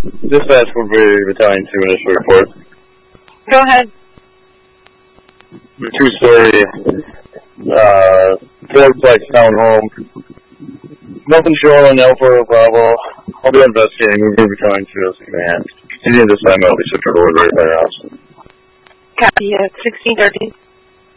Dispatch will be Battalion 2 initial report. Go ahead. The two-story, fourplex townhome. Nothing showing on Alpha Bravo. I'll be investigating. We'll be Battalion 2 as command. Continue this time out. We should roll right by our house. Copy, 1613.